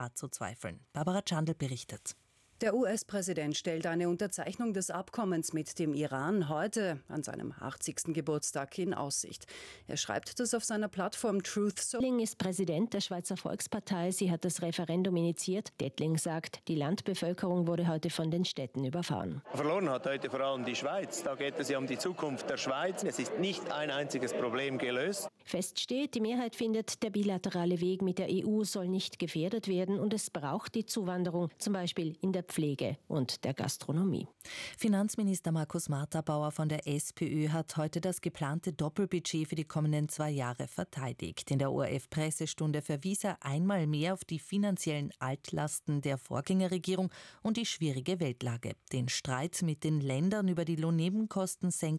zu zweifeln. Barbara Chandl berichtet. Der US-Präsident stellt eine Unterzeichnung des Abkommens mit dem Iran heute an seinem 80. Geburtstag in Aussicht. Er schreibt das auf seiner Plattform Truth Social. Dettling ist Präsident der Schweizer Volkspartei. Sie hat das Referendum initiiert. Dettling sagt, die Landbevölkerung wurde heute von den Städten überfahren. Verloren hat heute vor allem die Schweiz. Da geht es ja um die Zukunft der Schweiz. Es ist nicht ein einziges Problem gelöst. Fest steht, die Mehrheit findet, der bilaterale Weg mit der EU soll nicht gefährdet werden und es braucht die Zuwanderung, zum Beispiel in der Pflege und der Gastronomie. Finanzminister Markus Marterbauer von der SPÖ hat heute das geplante Doppelbudget für die kommenden 2 Jahre verteidigt. In der ORF-Pressestunde verwies er einmal mehr auf die finanziellen Altlasten der Vorgängerregierung und die schwierige Weltlage. Den Streit mit den Ländern über die Lohnnebenkostensenkung